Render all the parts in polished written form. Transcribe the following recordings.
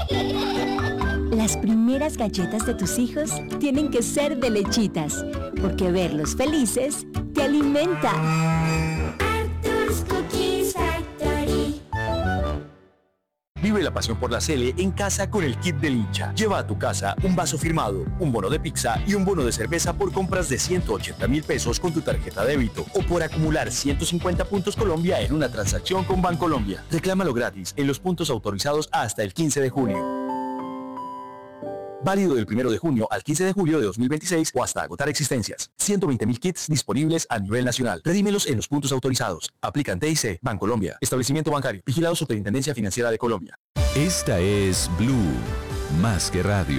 Las primeras galletas de tus hijos tienen que ser de Lechitas, porque verlos felices te alimenta. Arthur's Cookies Factory. Vive la pasión por la Sele en casa con el kit del hincha. Lleva a tu casa un vaso firmado, un bono de pizza y un bono de cerveza por compras de 180,000 pesos con tu tarjeta débito o por acumular 150 puntos Colombia en una transacción con Bancolombia. Reclámalo gratis en los puntos autorizados hasta el 15 de junio. Válido del 1 de junio al 15 de julio de 2026 o hasta agotar existencias. 120,000 kits disponibles a nivel nacional. Redímelos en los puntos autorizados. Aplican TIC, Bancolombia. Establecimiento bancario. Vigilado Superintendencia Financiera de Colombia. Esta es Blue, más que radio.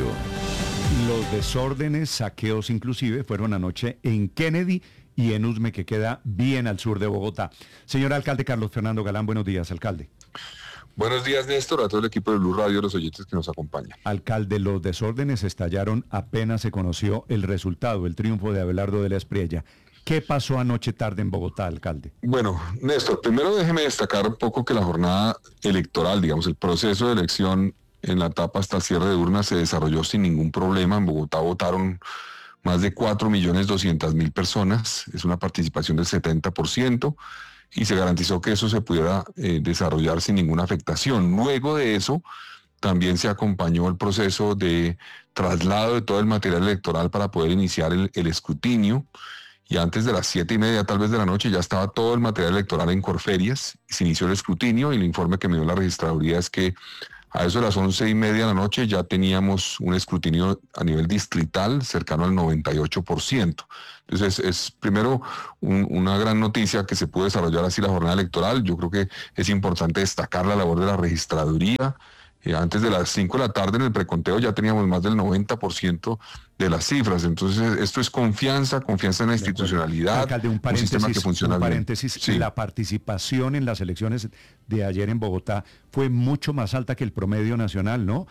Los desórdenes, saqueos inclusive, fueron anoche en Kennedy y en Usme, que queda bien al sur de Bogotá. Señor alcalde Carlos Fernando Galán, buenos días, alcalde. Buenos días, Néstor, a todo el equipo de Blue Radio, los oyentes que nos acompañan. Alcalde, los desórdenes estallaron apenas se conoció el resultado, el triunfo de Abelardo de la Espriella. ¿Qué pasó anoche tarde en Bogotá, alcalde? Bueno, Néstor, primero déjeme destacar un poco que la jornada electoral, digamos, el proceso de elección en la etapa hasta el cierre de urnas se desarrolló sin ningún problema. En Bogotá votaron más de 4.200.000 personas, es una participación del 70%. Y se garantizó que eso se pudiera desarrollar sin ninguna afectación. Luego de eso, también se acompañó el proceso de traslado de todo el material electoral para poder iniciar el escrutinio. Y antes de las 7:30 tal vez de la noche ya estaba todo el material electoral en Corferias. Se inició el escrutinio y el informe que me dio la registraduría es que a eso de las 11:30 de la noche ya teníamos un escrutinio a nivel distrital cercano al 98%. Entonces es primero una gran noticia que se pudo desarrollar así la jornada electoral. Yo creo que es importante destacar la labor de la registraduría. Antes de las 5 de la tarde en el preconteo ya teníamos más del 90% de las cifras. Entonces esto es confianza en la institucionalidad. Alcalde, un sistema que funciona bien. Sí. La participación en las elecciones de ayer en Bogotá fue mucho más alta que el promedio nacional, ¿no?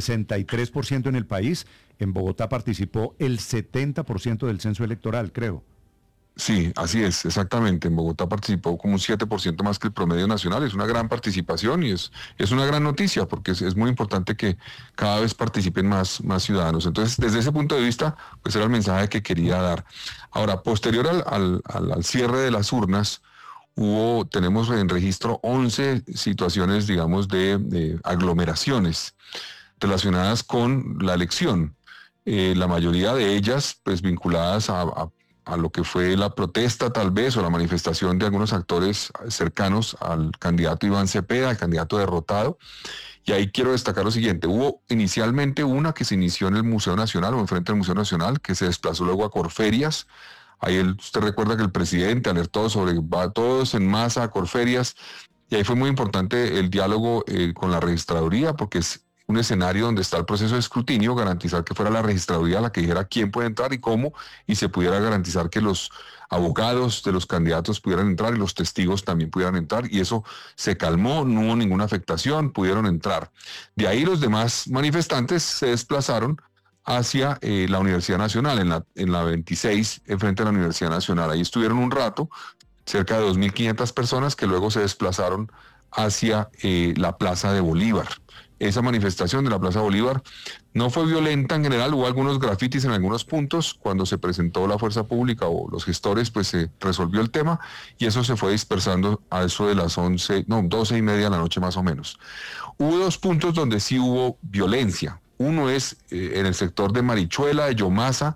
63% en el país. En Bogotá participó el 70% del censo electoral, creo. Sí, así es, exactamente. En Bogotá participó como un 7% más que el promedio nacional. Es una gran participación y es una gran noticia porque es muy importante que cada vez participen más ciudadanos. Entonces, desde ese punto de vista, pues era el mensaje que quería dar. Ahora, posterior al cierre de las urnas, tenemos en registro 11 situaciones, digamos, de aglomeraciones relacionadas con la elección. La mayoría de ellas, pues vinculadas a lo que fue la protesta tal vez o la manifestación de algunos actores cercanos al candidato Iván Cepeda, al candidato derrotado. Y ahí quiero destacar lo siguiente: hubo inicialmente una que se inició en el Museo Nacional o enfrente del Museo Nacional, que se desplazó luego a Corferias. Ahí usted recuerda que el presidente alertó sobre va todos en masa a Corferias, y ahí fue muy importante el diálogo con la registraduría, porque es un escenario donde está el proceso de escrutinio, garantizar que fuera la registraduría la que dijera quién puede entrar y cómo, y se pudiera garantizar que los abogados de los candidatos pudieran entrar y los testigos también pudieran entrar, y eso se calmó, no hubo ninguna afectación, pudieron entrar. De ahí los demás manifestantes se desplazaron hacia la Universidad Nacional, en la 26, enfrente de la Universidad Nacional. Ahí estuvieron un rato, cerca de 2.500 personas que luego se desplazaron hacia la Plaza de Bolívar. Esa manifestación de la Plaza Bolívar no fue violenta en general, hubo algunos grafitis en algunos puntos. Cuando se presentó la fuerza pública o los gestores, pues se resolvió el tema y eso se fue dispersando a eso de las 12:30 de la noche más o menos. Hubo dos puntos donde sí hubo violencia. Uno es en el sector de Marichuela, de Yomasa,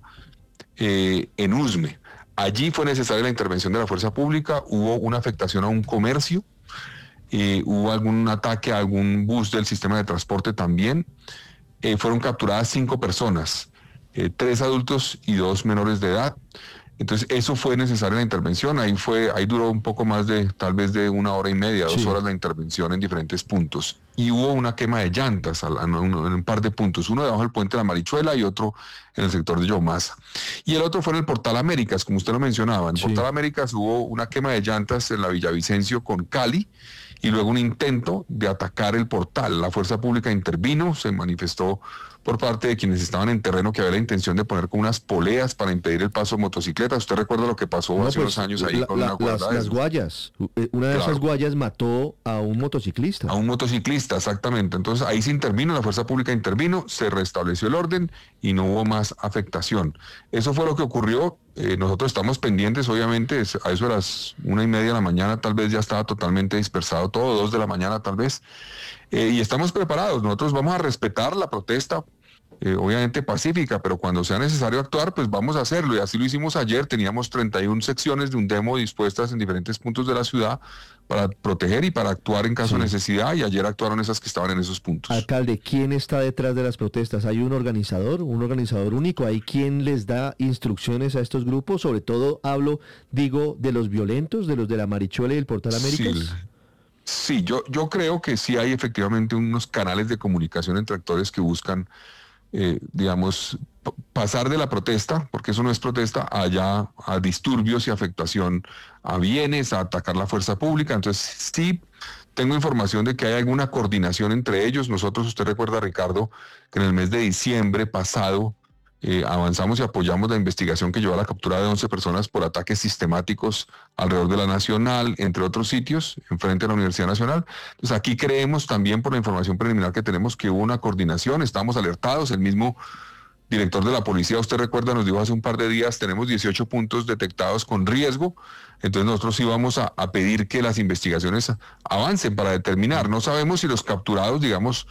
en Usme. Allí fue necesaria la intervención de la fuerza pública, hubo una afectación a un comercio. Hubo algún ataque a algún bus del sistema de transporte también. Fueron capturadas 5 personas, 3 adultos y 2 menores de edad. Entonces eso fue necesaria la intervención. Ahí duró un poco más de, tal vez de 1 hora y media, 2 horas la intervención en diferentes puntos. Y hubo una quema de llantas en un par de puntos, uno debajo del puente de la Marichuela y otro en el sector de Yomasa. Y el otro fue en el Portal Américas, como usted lo mencionaba. En el Portal Américas hubo una quema de llantas en la Villavicencio con Cali, y luego un intento de atacar el portal. La fuerza pública intervino, se manifestó por parte de quienes estaban en terreno que había la intención de poner con unas poleas para impedir el paso de motocicletas. ¿Usted recuerda lo que pasó hace unos años ahí con una guarda? Las guayas. Una de esas guayas mató a un motociclista. A un motociclista, exactamente. Entonces ahí se intervino, la fuerza pública intervino, se restableció el orden y no hubo más afectación. Eso fue lo que ocurrió. Nosotros estamos pendientes, obviamente, a eso de las 1:30 de la mañana, tal vez ya estaba totalmente dispersado todo, 2 de la mañana tal vez, y estamos preparados. Nosotros vamos a respetar la protesta, obviamente pacífica, pero cuando sea necesario actuar, pues vamos a hacerlo, y así lo hicimos ayer. Teníamos 31 secciones de un demo dispuestas en diferentes puntos de la ciudad para proteger y para actuar en caso de necesidad, y ayer actuaron esas que estaban en esos puntos. Alcalde, ¿quién está detrás de las protestas? ¿Hay un organizador único? ¿Hay quien les da instrucciones a estos grupos? Sobre todo digo, de los violentos, de los de la Marichuela y el Portal Américas. Sí, yo creo que sí hay efectivamente unos canales de comunicación entre actores que buscan, digamos, pasar de la protesta, porque eso no es protesta, allá a disturbios y afectación a bienes, a atacar la fuerza pública. Entonces sí tengo información de que hay alguna coordinación entre ellos. Nosotros, usted recuerda, Ricardo, que en el mes de diciembre pasado avanzamos y apoyamos la investigación que llevó a la captura de 11 personas por ataques sistemáticos alrededor de la Nacional, entre otros sitios, enfrente de la Universidad Nacional. Entonces aquí creemos también, por la información preliminar que tenemos, que hubo una coordinación, estamos alertados. El mismo director de la policía, usted recuerda, nos dijo hace un par de días, tenemos 18 puntos detectados con riesgo. Entonces nosotros sí vamos a pedir que las investigaciones avancen para determinar. No sabemos si los capturados, digamos,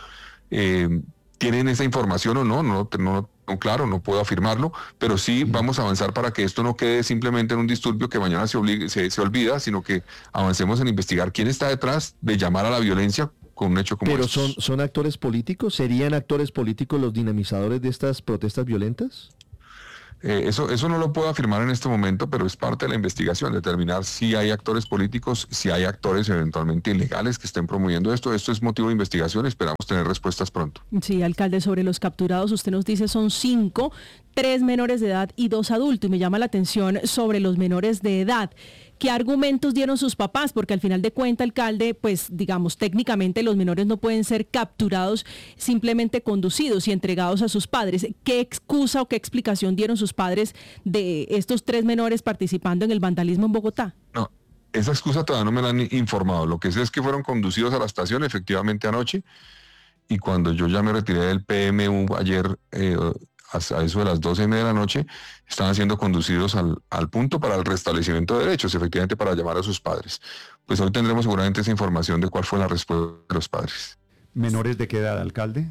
tienen esa información o no, claro, no puedo afirmarlo, pero sí vamos a avanzar para que esto no quede simplemente en un disturbio que mañana se olvida, sino que avancemos en investigar quién está detrás de llamar a la violencia con un hecho como ¿Pero estos. son actores políticos? ¿Serían actores políticos los dinamizadores de estas protestas violentas? Eso no lo puedo afirmar en este momento, pero es parte de la investigación, determinar si hay actores políticos, si hay actores eventualmente ilegales que estén promoviendo esto. Esto es motivo de investigación, esperamos tener respuestas pronto. Sí, alcalde, sobre los capturados, usted nos dice son 5, 3 menores de edad y 2 adultos, y me llama la atención sobre los menores de edad. ¿Qué argumentos dieron sus papás? Porque al final de cuentas, alcalde, pues digamos, técnicamente los menores no pueden ser capturados, simplemente conducidos y entregados a sus padres. ¿Qué excusa o qué explicación dieron sus padres de estos 3 menores participando en el vandalismo en Bogotá? No, esa excusa todavía no me la han informado. Lo que sé es que fueron conducidos a la estación efectivamente anoche, y cuando yo ya me retiré del PMU ayer, a eso de las 12:30 de la noche, estaban siendo conducidos al punto para el restablecimiento de derechos, efectivamente para llamar a sus padres. Pues hoy tendremos seguramente esa información de cuál fue la respuesta de los padres. ¿Menores de qué edad, alcalde?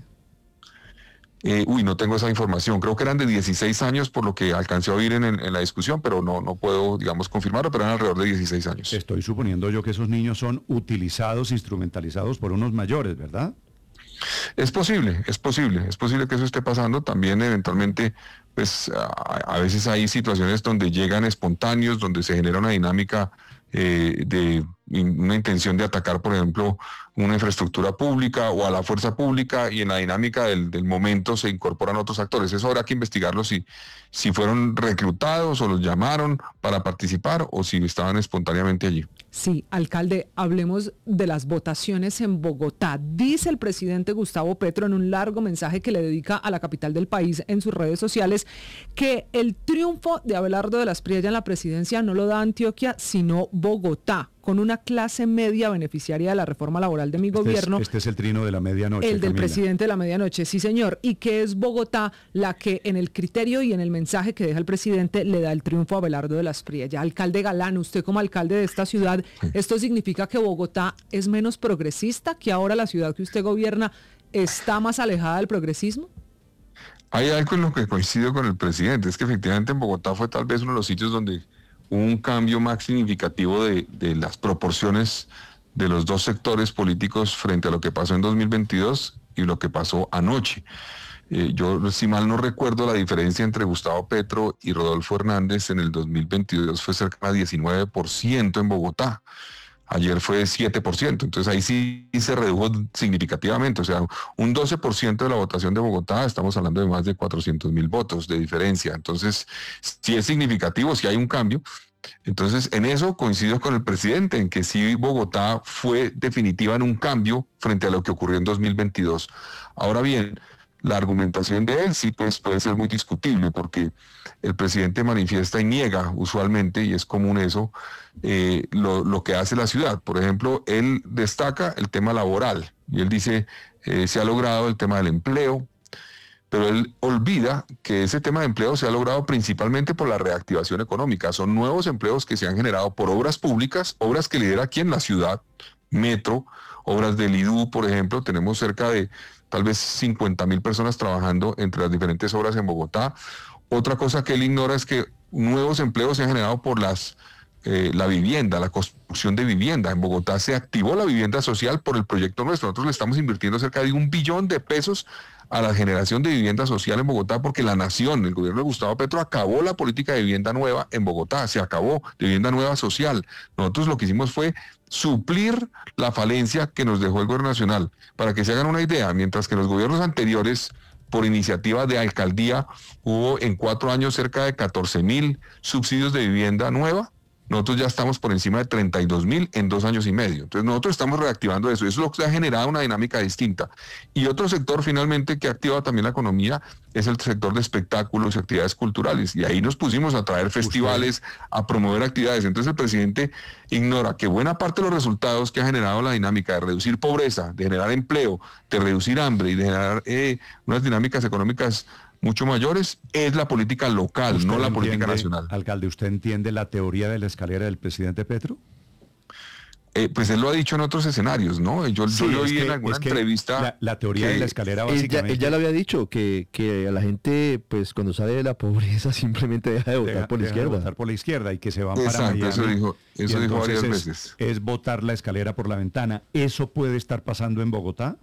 No tengo esa información. Creo que eran de 16 años por lo que alcancé a oír en la discusión, pero no puedo, digamos, confirmarlo, pero eran alrededor de 16 años. Estoy suponiendo yo que esos niños son utilizados, instrumentalizados por unos mayores, ¿verdad? Es posible que eso esté pasando. También eventualmente, pues a veces hay situaciones donde llegan espontáneos, donde se genera una dinámica de una intención de atacar, por ejemplo, una infraestructura pública o a la fuerza pública, y en la dinámica del momento se incorporan otros actores. Eso habrá que investigarlo, si fueron reclutados o los llamaron para participar o si estaban espontáneamente allí. Sí, alcalde, hablemos de las votaciones en Bogotá. Dice el presidente Gustavo Petro en un largo mensaje que le dedica a la capital del país en sus redes sociales que el triunfo de Abelardo de las Priella en la presidencia no lo da Antioquia, sino Bogotá, con una clase media beneficiaria de la reforma laboral de mi gobierno. Este es el trino de la medianoche, El del Camila. presidente de la medianoche, sí señor, y que es Bogotá la que en el criterio y en el mensaje que deja el presidente le da el triunfo a Abelardo de las Priella. Alcalde Galán, usted como alcalde de esta ciudad, ¿esto significa que Bogotá es menos progresista, que ahora la ciudad que usted gobierna está más alejada del progresismo? Hay algo en lo que coincido con el presidente, es que efectivamente en Bogotá fue tal vez uno de los sitios donde hubo un cambio más significativo de las proporciones de los dos sectores políticos frente a lo que pasó en 2022 y lo que pasó anoche. Yo, si mal no recuerdo, la diferencia entre Gustavo Petro y Rodolfo Hernández en el 2022 fue cerca de 19% en Bogotá. Ayer fue 7%, entonces ahí sí se redujo significativamente, o sea, un 12% de la votación de Bogotá, estamos hablando de más de 400,000 votos de diferencia. Entonces, sí es significativo, sí hay un cambio, Entonces, en eso coincido con el presidente, en que sí Bogotá fue definitiva en un cambio frente a lo que ocurrió en 2022. Ahora bien, la argumentación de él sí pues, puede ser muy discutible, porque el presidente manifiesta y niega usualmente, y es común eso, lo que hace la ciudad. Por ejemplo, él destaca el tema laboral, y él dice, se ha logrado el tema del empleo, pero él olvida que ese tema de empleo se ha logrado principalmente por la reactivación económica. Son nuevos empleos que se han generado por obras públicas, obras que lidera aquí en la ciudad, Metro, obras del IDU, por ejemplo. Tenemos cerca de tal vez 50.000 personas trabajando entre las diferentes obras en Bogotá. Otra cosa que él ignora es que nuevos empleos se han generado por la vivienda, la construcción de vivienda. En Bogotá se activó la vivienda social por el proyecto nuestro. Nosotros le estamos invirtiendo cerca de $1 billón a la generación de vivienda social en Bogotá, porque la nación, el gobierno de Gustavo Petro, acabó la política de vivienda nueva en Bogotá, se acabó de vivienda nueva social. Nosotros lo que hicimos fue suplir la falencia que nos dejó el gobierno nacional. Para que se hagan una idea, mientras que los gobiernos anteriores, por iniciativa de alcaldía, hubo en 4 años cerca de 14.000 subsidios de vivienda nueva, nosotros ya estamos por encima de 32.000 en 2 años y medio. Entonces nosotros estamos reactivando eso. Eso es lo que ha generado una dinámica distinta. Y otro sector finalmente que ha activado también la economía es el sector de espectáculos y actividades culturales. Y ahí nos pusimos a traer festivales, a promover actividades. Entonces el presidente ignora que buena parte de los resultados que ha generado la dinámica de reducir pobreza, de generar empleo, de reducir hambre y de generar unas dinámicas económicas mucho mayores, es la política local, no la política nacional. Alcalde, ¿usted entiende la teoría de la escalera del presidente Petro? Pues él lo ha dicho en otros escenarios, ¿no? Yo lo oí en alguna entrevista. La teoría de la escalera básicamente... Él ya lo había dicho, que a la gente, pues cuando sale de la pobreza, simplemente deja de votar por la izquierda. De votar por la izquierda y que se van Exacto, para Miami. Eso dijo varias veces. Es botar la escalera por la ventana. ¿Eso puede estar pasando en Bogotá?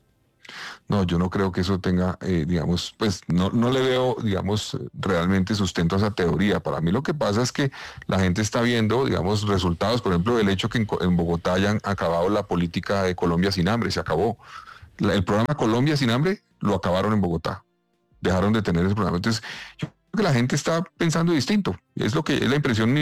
No, yo no creo que eso tenga, digamos, pues no le veo, digamos, realmente sustento a esa teoría. Para mí lo que pasa es que la gente está viendo, digamos, resultados, por ejemplo, del hecho que en Bogotá hayan acabado la política de Colombia sin hambre, se acabó. El programa Colombia sin hambre lo acabaron en Bogotá, dejaron de tener ese programa. Entonces, yo creo que la gente está pensando distinto, es lo que es la impresión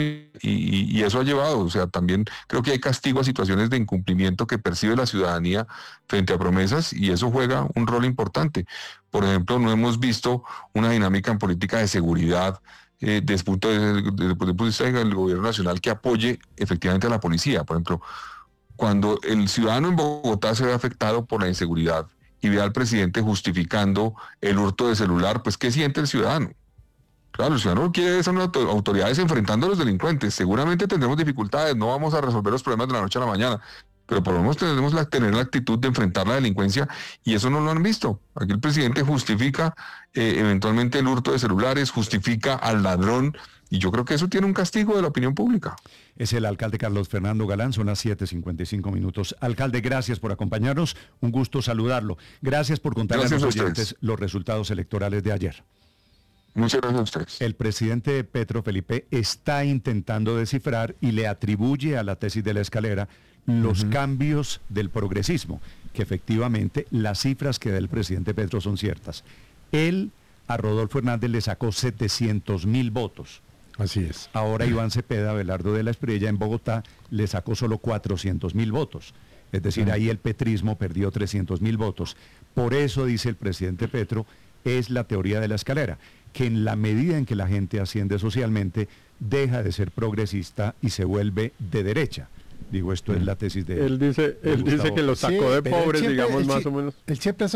y eso ha llevado, o sea, también creo que hay castigo a situaciones de incumplimiento que percibe la ciudadanía frente a promesas y eso juega un rol importante. Por ejemplo, no hemos visto una dinámica en política de seguridad desde el punto de vista del gobierno nacional que apoye efectivamente a la policía. Por ejemplo, cuando el ciudadano en Bogotá se ve afectado por la inseguridad y ve al presidente justificando el hurto de celular, pues ¿qué siente el ciudadano? Claro, el ciudadano quiere ser unas autoridades enfrentando a los delincuentes. Seguramente tendremos dificultades, no vamos a resolver los problemas de la noche a la mañana, pero por lo menos tenemos tener la actitud de enfrentar la delincuencia y eso no lo han visto. Aquí el presidente justifica eventualmente el hurto de celulares, justifica al ladrón y yo creo que eso tiene un castigo de la opinión pública. Es el alcalde Carlos Fernando Galán, son las 7:55 minutos. Alcalde, gracias por acompañarnos, un gusto saludarlo. Gracias por contar a los oyentes los resultados electorales de ayer. Muchas gracias a ustedes. El presidente Petro, Felipe, está intentando descifrar y le atribuye a la tesis de la escalera los cambios del progresismo, que efectivamente las cifras que da el presidente Petro son ciertas. Él a Rodolfo Hernández le sacó 700.000 votos. Así es. Ahora Iván Cepeda, Abelardo de la Espriella en Bogotá le sacó solo 400.000 votos. Es decir, ahí el petrismo perdió 300.000 votos. Por eso, dice el presidente Petro, es la teoría de la escalera, que en la medida en que la gente asciende socialmente, deja de ser progresista y se vuelve de derecha. Digo, esto es la tesis de él dice que lo sacó de pobres, digamos, más o menos. Él siempre ha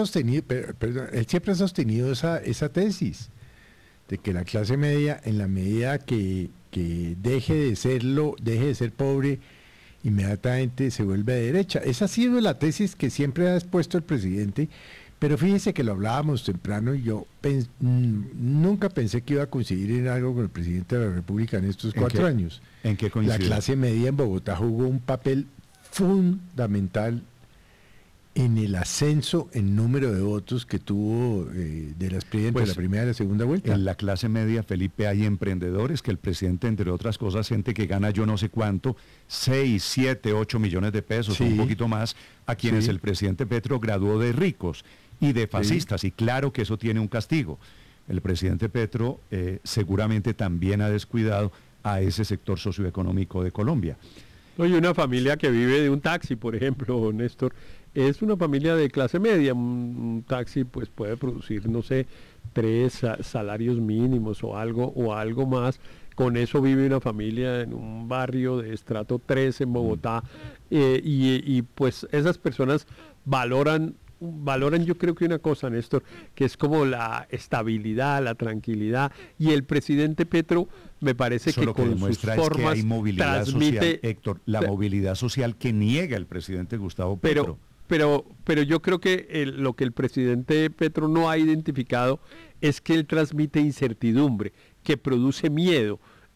sostenido, esa tesis de que la clase media, en la medida que deje de ser pobre, inmediatamente se vuelve de derecha. Esa ha sido la tesis que siempre ha expuesto el presidente. Pero fíjese que lo hablábamos temprano y yo nunca pensé que iba a coincidir en algo con el presidente de la República en estos 4 años. ¿En qué coincidió? La clase media en Bogotá jugó un papel fundamental en el ascenso en número de votos que tuvo de las de la primera y la segunda vuelta. En la clase media, Felipe, hay emprendedores que el presidente, entre otras cosas, gente que gana yo no sé cuánto, 6, 7, 8 millones de pesos, Sí. un poquito más, a quienes Sí. el presidente Petro graduó de ricos y de fascistas, y claro que eso tiene un castigo. El presidente Petro seguramente también ha descuidado a ese sector socioeconómico de Colombia. Oye, una familia que vive de un taxi, por ejemplo, Néstor, es una familia de clase media. Un taxi pues puede producir, no sé, 3 salarios mínimos o algo más. Con eso vive una familia en un barrio de estrato 3 en Bogotá. Y pues esas personas valoran yo creo que una cosa, Néstor, que es como la estabilidad, la tranquilidad, y el presidente Petro me parece Eso que lo que con sus demuestra formas es que hay movilidad transmite, social, Héctor, la movilidad social que niega el presidente Gustavo Petro. Pero yo creo que lo que el presidente Petro no ha identificado es que él transmite incertidumbre, que produce miedo.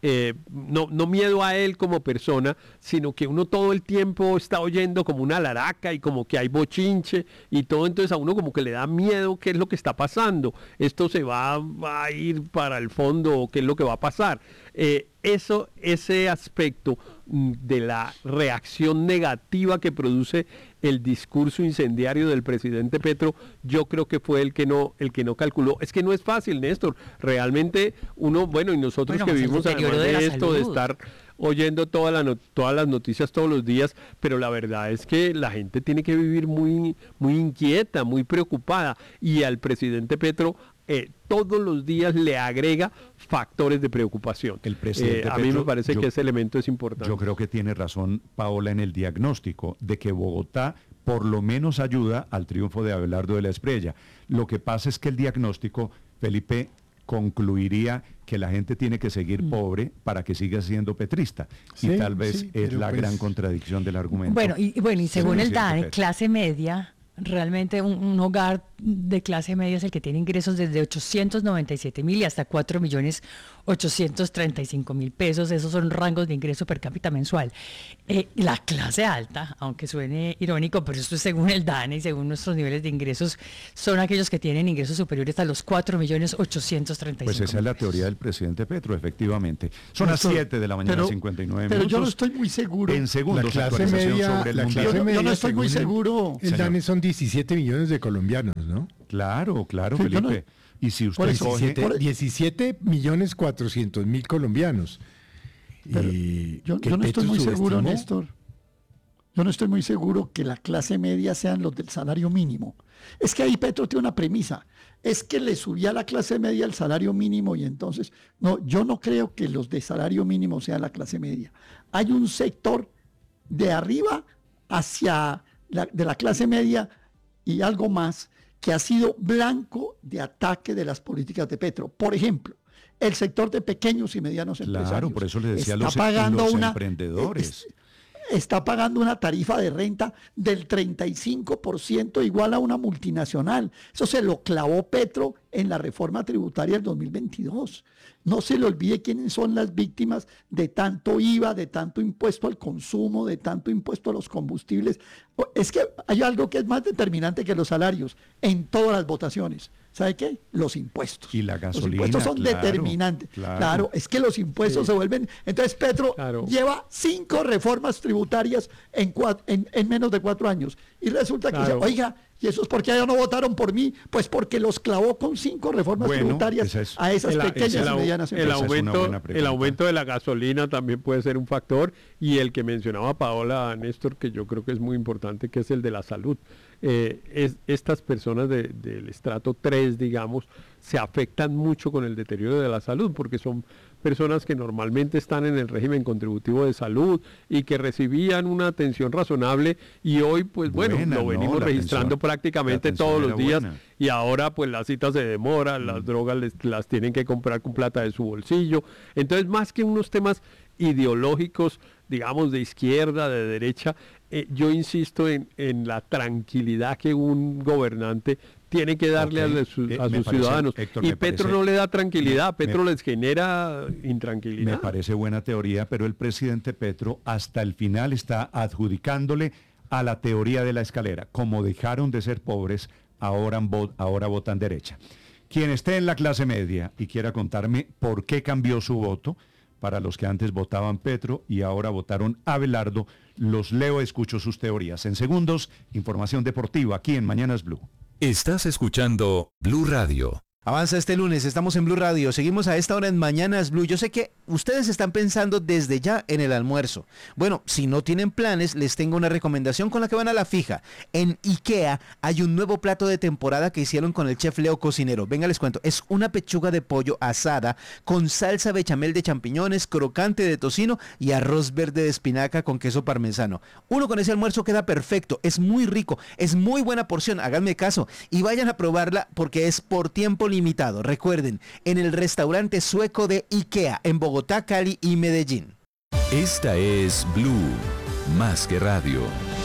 No miedo a él como persona, sino que uno todo el tiempo está oyendo como una laraca y como que hay bochinche y todo, entonces a uno como que le da miedo qué es lo que está pasando, esto se va a ir para el fondo o qué es lo que va a pasar. Ese aspecto de la reacción negativa que produce el discurso incendiario del presidente Petro, yo creo que fue el que no calculó. Es que no es fácil, Néstor. Realmente uno, y nosotros que vivimos además de esto, de estar oyendo todas las noticias todos los días, pero la verdad es que la gente tiene que vivir muy, muy inquieta, muy preocupada, y al presidente Petro todos los días le agrega factores de preocupación. El presidente a mí me parece que ese elemento es importante. Yo creo que tiene razón Paola en el diagnóstico de que Bogotá por lo menos ayuda al triunfo de Abelardo de la Espriella. Lo que pasa es que el diagnóstico, Felipe, concluiría que la gente tiene que seguir pobre para que siga siendo petrista. Sí, y tal vez sí, es la pues, gran contradicción del argumento. Bueno, y según el DANE, clase media, realmente un hogar de clase media es el que tiene ingresos desde 897.000 y hasta 4.835.000 pesos. Esos son rangos de ingreso per cápita mensual. La clase alta, aunque suene irónico, pero esto es según el DANE y según nuestros niveles de ingresos, son aquellos que tienen ingresos superiores a los 4.835.000. Pues esa es la teoría del presidente Petro, efectivamente. Son las 7 de la mañana, 59 minutos. Pero yo no estoy muy seguro. En segundos, La clase actualización media, sobre el la mundial. clase media, yo no estoy muy según seguro. El DANE son 17 millones de colombianos, ¿no? Claro, Sí, Felipe. Y si usted coge... 17.400.000 colombianos. Yo no estoy muy seguro, Néstor. Yo no estoy muy seguro que la clase media sean los del salario mínimo. Es que ahí Petro tiene una premisa. Es que le subía a la clase media el salario mínimo y entonces... No, yo no creo que los de salario mínimo sean la clase media. Hay un sector de arriba hacia de la clase media y algo más que ha sido blanco de ataque de las políticas de Petro. Por ejemplo, el sector de pequeños y medianos empresarios. Claro, por eso le decía está los pagando emprendedores. Está pagando una tarifa de renta del 35% igual a una multinacional. Eso se lo clavó Petro en la reforma tributaria del 2022. No se le olvide quiénes son las víctimas de tanto IVA, de tanto impuesto al consumo, de tanto impuesto a los combustibles. Es que hay algo que es más determinante que los salarios en todas las votaciones. ¿Sabe qué? Los impuestos. Y la gasolina. Los impuestos son determinantes. Claro, es que los impuestos se vuelven... Entonces Petro lleva 5 reformas tributarias en menos de 4 años. Y resulta que dice, oiga, ¿y eso es porque ya no votaron por mí? Pues porque los clavó con 5 reformas tributarias a esas pequeñas y medianas empresas. El aumento de la gasolina también puede ser un factor, y el que mencionaba Paola, Néstor, que yo creo que es muy importante, que es el de la salud. Estas personas del estrato 3, digamos, se afectan mucho con el deterioro de la salud, porque son personas que normalmente están en el régimen contributivo de salud y que recibían una atención razonable, y hoy pues lo venimos registrando prácticamente todos los días buena. Y ahora pues las citas se demoran, las drogas las tienen que comprar con plata de su bolsillo. Entonces, más que unos temas ideológicos, digamos, de izquierda, de derecha, yo insisto en la tranquilidad que un gobernante tiene que darle a sus ciudadanos. Héctor, y Petro no le da tranquilidad, Petro les genera intranquilidad. Me parece buena teoría, pero el presidente Petro hasta el final está adjudicándole a la teoría de la escalera. Como dejaron de ser pobres, ahora votan derecha. Quien esté en la clase media y quiera contarme por qué cambió su voto, para los que antes votaban Petro y ahora votaron Abelardo, los leo, escucho sus teorías. En segundos, información deportiva aquí en Mañanas Blue. Estás escuchando Blue Radio. Avanza este lunes, estamos en Blue Radio, seguimos a esta hora en Mañanas Blue. Yo sé que ustedes están pensando desde ya en el almuerzo. Bueno, si no tienen planes, les tengo una recomendación con la que van a la fija. En IKEA hay un nuevo plato de temporada que hicieron con el chef Leo Cocinero. Venga, les cuento. Es una pechuga de pollo asada con salsa bechamel de champiñones, crocante de tocino y arroz verde de espinaca con queso parmesano. Uno con ese almuerzo queda perfecto. Es muy rico. Es muy buena porción. Háganme caso y vayan a probarla porque es por tiempo limitado. Recuerden, en el restaurante sueco de IKEA en Bogotá, Cali y Medellín. Esta es Blue, más que radio.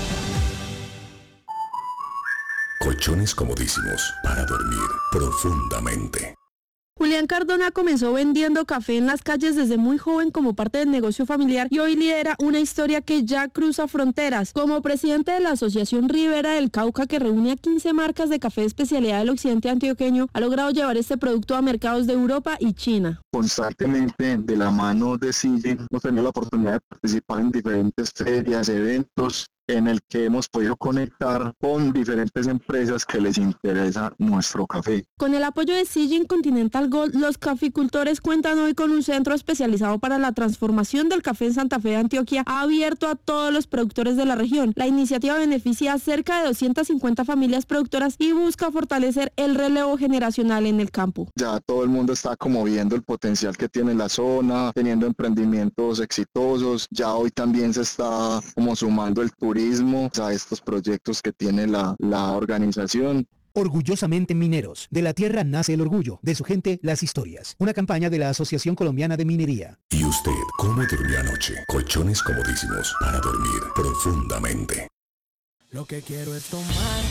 Colchones comodísimos para dormir profundamente. Julián Cardona comenzó vendiendo café en las calles desde muy joven como parte del negocio familiar y hoy lidera una historia que ya cruza fronteras. Como presidente de la Asociación Ribera del Cauca, que reúne a 15 marcas de café de especialidad del occidente antioqueño, ha logrado llevar este producto a mercados de Europa y China. Constantemente, de la mano de Sijin, hemos tenido la oportunidad de participar en diferentes ferias, eventos, en el que hemos podido conectar con diferentes empresas que les interesa nuestro café. Con el apoyo de Sijin Continental Gold, los caficultores cuentan hoy con un centro especializado para la transformación del café en Santa Fe de Antioquia, abierto a todos los productores de la región. La iniciativa beneficia a cerca de 250 familias productoras y busca fortalecer el relevo generacional en el campo. Ya todo el mundo está como viendo el potencial que tiene la zona, teniendo emprendimientos exitosos. Ya hoy también se está como sumando el turismo a estos proyectos que tiene la organización. Orgullosamente mineros. De la tierra nace el orgullo, de su gente las historias. Una campaña de la Asociación Colombiana de Minería. ¿Y usted cómo durmió anoche? Colchones comodísimos para dormir profundamente. Lo que quiero es tomar